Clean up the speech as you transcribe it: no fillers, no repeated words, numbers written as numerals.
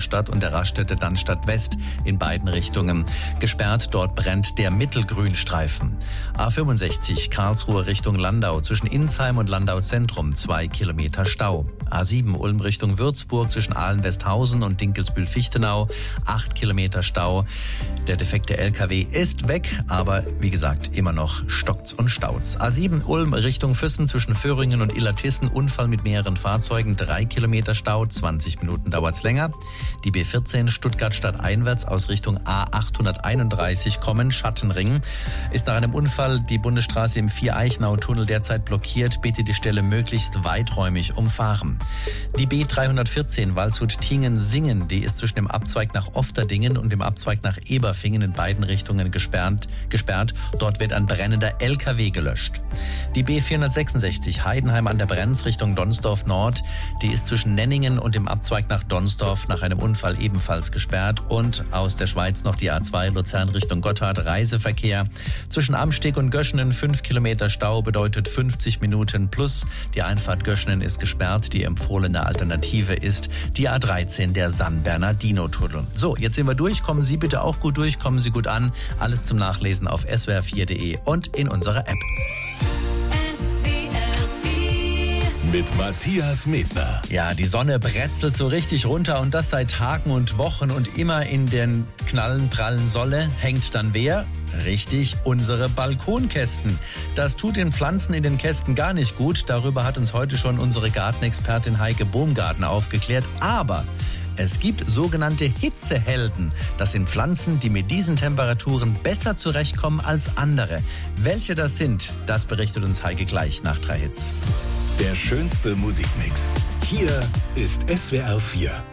Rastatt und der Raststätte Dannstatt West in beiden Richtungen gesperrt. Dort brennt der Mittelgrünstreifen. A65 Karlsruhe Richtung Landau zwischen Insheim und Landau Zentrum 2 Kilometer Stau. A7 Ulm Richtung Würzburg zwischen Ahlen-Westhausen und Dinkelsbühl-Fichtenau 8 Kilometer Stau. Der defekte LKW ist weg, aber wie gesagt, immer noch stockt's und staut's. A7 Ulm Richtung Füssen zwischen Föhringen und Illertissen, Unfall mit mehreren Fahrzeugen, 3 Kilometer Stau, 20 Minuten dauert's länger. Die B14 Stuttgart stadteinwärts aus Richtung A831 kommen, Schattenring. Ist nach einem Unfall die Bundesstraße im Viereichnau-Tunnel derzeit blockiert, bitte die Stelle möglichst weiträumig umfahren. Die B314 Waldshut-Tingen-Singen, die ist zwischen dem Abzweig nach Ofterdingen und dem Abzweig nach Eberfingen in beiden Richtungen gesperrt. Dort wird ein brennender LKW gelöscht. Die B466 Heidenheim an der Brenz Richtung Donsdorf Nord, die ist zwischen Nenningen und dem Abzweig nach Donsdorf nach einem Unfall ebenfalls gesperrt. Und aus der Schweiz noch die A2 Luzern Richtung Gotthard, Reiseverkehr. Zwischen Amsteg und Göschenen 5 Kilometer Stau bedeutet 50 Minuten plus. Die Einfahrt Göschenen ist gesperrt. Die empfohlene Alternative ist die A13, der San Bernardino-Tunnel. So, jetzt sind wir durch. Kommen Sie bitte auch gut durch, kommen Sie gut an. Alles zum Nachlesen auf swr4.de und in unserer App. Mit Matthias Medner. Ja, die Sonne bretzelt so richtig runter und das seit Tagen und Wochen und immer in den prallen Solle hängt dann wer? Richtig, unsere Balkonkästen. Das tut den Pflanzen in den Kästen gar nicht gut. Darüber hat uns heute schon unsere Gartenexpertin Heike Baumgartner aufgeklärt. Aber es gibt sogenannte Hitzehelden. Das sind Pflanzen, die mit diesen Temperaturen besser zurechtkommen als andere. Welche das sind, das berichtet uns Heike gleich nach 3 Hits. Der schönste Musikmix. Hier ist SWR 4.